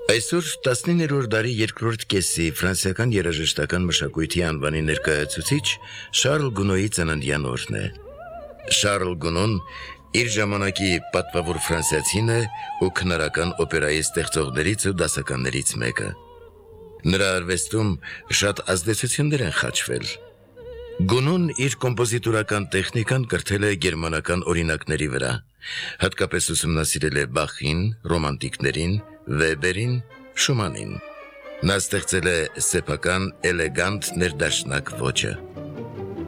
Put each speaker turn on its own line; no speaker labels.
Այսօր 19-րդ դարի երկրորդ կեսի ֆրանսիական երաժշտական մշակույթի անվանի ներկայացուցիչ Շարլ Գունոյի ծննդյան օրն է։ Շարլ Գունոն իր ժամանակի պատվավոր ֆրանսիացին է ու քնարական օպերայի ստեղծողներից ու դասականներից մեկը։ Նրա արվեստում շատ ազդեցություններ են խաչվել։ Գունոն իր կոմպոզիտորական տեխնիկան կրթել է գերմանական օրինակների վրա, հատկապես ուսումնասիրել է Բախին, ռոմանտիկներին, Վեբերին, Շումանին։ Նա ստեղծել է սեփական էլեգանտ ներդաշնակ ոճը։